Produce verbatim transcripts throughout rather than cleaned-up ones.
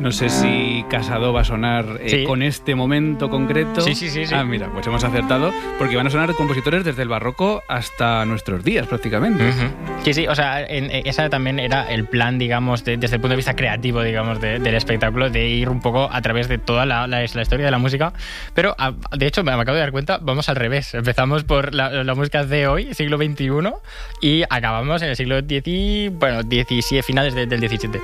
No sé si Casado va a sonar eh, sí. con este momento concreto. Sí, sí, sí, sí. Ah, mira, pues hemos acertado, porque van a sonar compositores desde el barroco hasta nuestros días, prácticamente. Uh-huh. Sí, sí, o sea, en, esa también era el plan, digamos, de, desde el punto de vista creativo, digamos, de, del espectáculo, de ir un poco a través de toda la, la, la historia de la música. Pero, a, de hecho, me acabo de dar cuenta, vamos al revés. Empezamos por la, la música de hoy, siglo veintiuno, y acabamos en el siglo diez, bueno, diecisiete, finales de, del diecisiete.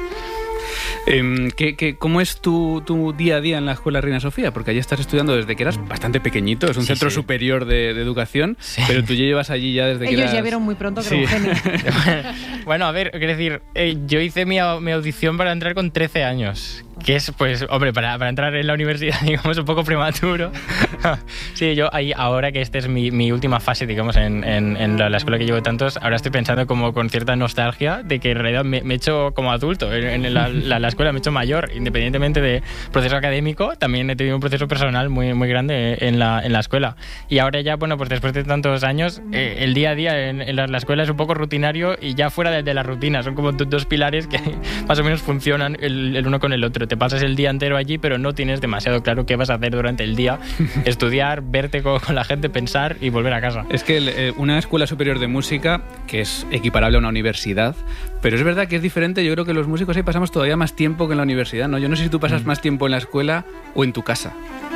Eh, ¿qué, qué, ¿Cómo es tu, tu día a día en la Escuela Reina Sofía? Porque allí estás estudiando desde que eras bastante pequeñito, es un sí, centro sí. superior de, de educación, sí. pero tú ya llevas allí ya desde Ellos que eras... Ellos ya vieron muy pronto que sí. era un genio. Bueno, a ver, quiero decir, eh, yo hice mi, mi audición para entrar con trece años, que es, pues, hombre, para, para entrar en la universidad, digamos, un poco prematuro. Sí, yo ahí, ahora que esta es mi, mi última fase, digamos, en, en, en la, la escuela que llevo tantos, ahora estoy pensando como con cierta nostalgia de que en realidad me, me he hecho como adulto, en, en la, la, la escuela me he hecho mayor, independientemente de proceso académico, también he tenido un proceso personal muy, muy grande en la, en la escuela. Y ahora ya, bueno, pues después de tantos años, eh, el día a día en, en la, la escuela es un poco rutinario y ya fuera de, de la rutina, son como dos pilares que más o menos funcionan el, el uno con el otro. Te pasas el día entero allí, pero no tienes demasiado claro qué vas a hacer durante el día. Estudiar, verte con, con la gente, pensar y volver a casa. Es que eh, una escuela superior de música, que es equiparable a una universidad, pero es verdad que es diferente. Yo creo que los músicos ahí pasamos todavía más tiempo que en la universidad, ¿no? Yo no sé si tú pasas mm. más tiempo en la escuela o en tu casa.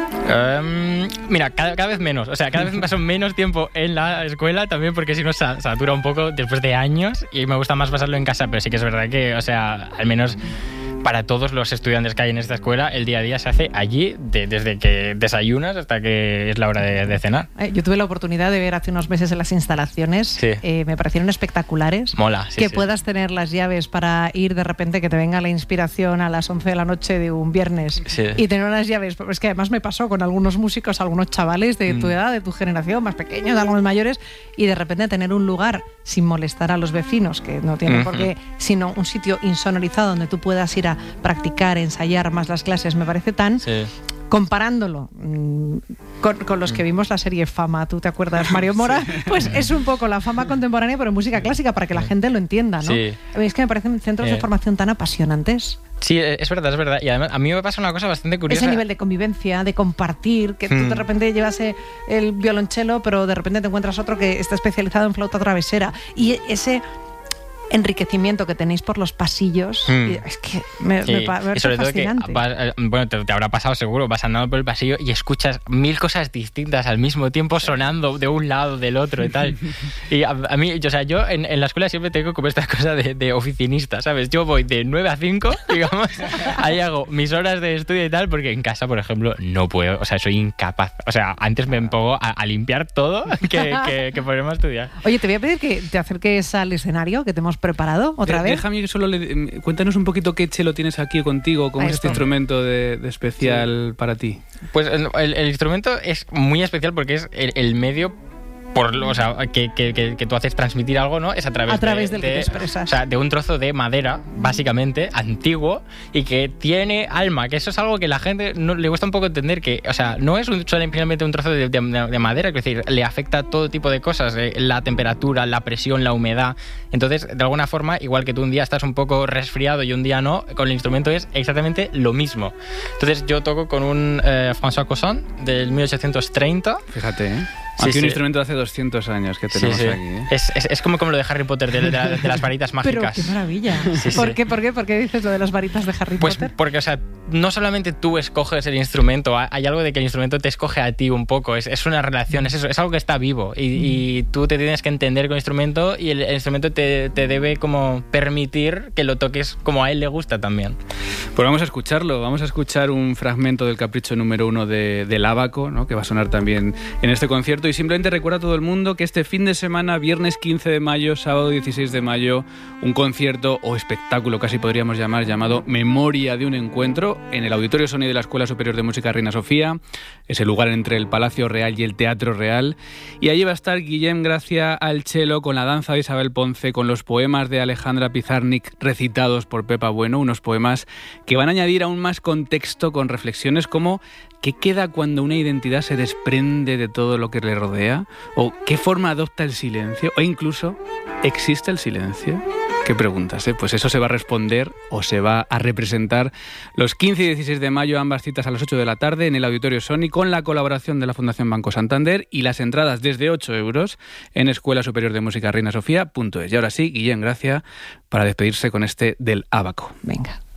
Um, mira, cada, cada vez menos. O sea, cada vez paso menos tiempo en la escuela, también porque si no se satura un poco después de años y me gusta más pasarlo en casa, pero sí que es verdad que, o sea, al menos para todos los estudiantes que hay en esta escuela, el día a día se hace allí, de, desde que desayunas hasta que es la hora de, de cenar. Eh, yo tuve la oportunidad de ver hace unos meses en las instalaciones, sí. eh, me parecieron espectaculares. Mola, sí, Que sí. puedas tener las llaves para ir de repente, que te venga la inspiración a las once de la noche de un viernes, sí. y tener unas llaves. Es que además me pasó con algunos músicos, algunos chavales de mm. tu edad, de tu generación, más pequeños, algunos mayores, y de repente tener un lugar sin molestar a los vecinos, que no tiene mm-hmm. por qué, sino un sitio insonorizado donde tú puedas ir a practicar, ensayar más las clases, me parece tan... Sí. Comparándolo mmm, con, con los que vimos la serie Fama, ¿tú te acuerdas, Mario Mora? Sí. Pues es un poco la fama contemporánea, pero en música clásica, para que la gente lo entienda, ¿no? Sí. Es que me parecen centros eh. de formación tan apasionantes. Sí, es verdad, es verdad. Y además a mí me pasa una cosa bastante curiosa. Ese nivel de convivencia, de compartir, que hmm. tú de repente llevas el violonchelo, pero de repente te encuentras otro que está especializado en flauta travesera. Y ese... enriquecimiento que tenéis por los pasillos, mm. es que me, sí. me parece y sobre fascinante. todo que vas, bueno, te, te habrá pasado seguro, vas andando por el pasillo y escuchas mil cosas distintas al mismo tiempo sonando de un lado, del otro y tal. Y a, a mí, o sea, yo en, en la escuela siempre tengo como esta cosa de, de oficinista, ¿sabes? Yo voy de nueve a cinco, digamos, ahí hago mis horas de estudio y tal, porque en casa, por ejemplo, no puedo, o sea, soy incapaz. O sea, antes me pongo a, a limpiar todo que, que, que ponerme a estudiar. Oye, te voy a pedir que te acerques al escenario, que te hemos preparado otra de, vez. Déjame que solo le, cuéntanos un poquito qué chelo tienes aquí contigo, cómo es este instrumento de, de especial sí. para ti. Pues el, el instrumento es muy especial porque es el, el medio por, o sea, que, que, que, que tú haces transmitir algo, ¿no? Es a través, a través de, del de, que te expresas. O sea, de un trozo de madera, básicamente, antiguo, y que tiene alma, que eso es algo que la gente no, le cuesta un poco entender, que, o sea, no es un, solamente un trozo de, de, de madera, es decir, le afecta todo tipo de cosas, eh, la temperatura, la presión, la humedad. Entonces, de alguna forma, igual que tú un día estás un poco resfriado y un día no, con el instrumento es exactamente lo mismo. Entonces, yo toco con un eh, François Cousin del mil ochocientos treinta. Fíjate, ¿eh? Sí, Aquí sí. un instrumento de hace doscientos años que tenemos sí, sí. aquí. ¿eh? Es, es, es como, como lo de Harry Potter, de, de, de las varitas mágicas. Pero qué maravilla. Sí, ¿Por, sí. qué, ¿Por qué? ¿Por qué dices lo de las varitas de Harry pues Potter? Porque, o sea, no solamente tú escoges el instrumento, hay algo de que el instrumento te escoge a ti un poco. Es, es una relación, es eso, es algo que está vivo. Y, mm. y tú te tienes que entender con el instrumento y el, el instrumento te, te debe como permitir que lo toques como a él le gusta también. Pues vamos a escucharlo. Vamos a escuchar un fragmento del capricho número uno de, del Ábaco, ¿no? Que va a sonar también en este concierto. Y simplemente recuerda a todo el mundo que este fin de semana, viernes quince de mayo, sábado dieciséis de mayo, un concierto o espectáculo, casi podríamos llamar, llamado Memoria de un Encuentro, en el Auditorio Sony de la Escuela Superior de Música Reina Sofía. Es el lugar entre el Palacio Real y el Teatro Real. Y allí va a estar Guillem Gracia al cello, con la danza de Isabel Ponce, con los poemas de Alejandra Pizarnik recitados por Pepa Bueno, unos poemas que van a añadir aún más contexto, con reflexiones como ¿qué queda cuando una identidad se desprende de todo lo que le rodea? ¿O qué forma adopta el silencio? ¿O incluso existe el silencio? Qué preguntas, ¿eh? Pues eso se va a responder o se va a representar los quince y dieciséis de mayo, ambas citas a las ocho de la tarde en el Auditorio Sony, con la colaboración de la Fundación Banco Santander, y las entradas desde ocho euros en Escuela Superior de Música Reina Sofía punto es. Y ahora sí, Guillén Gracia, para despedirse con este del Ábaco. Venga.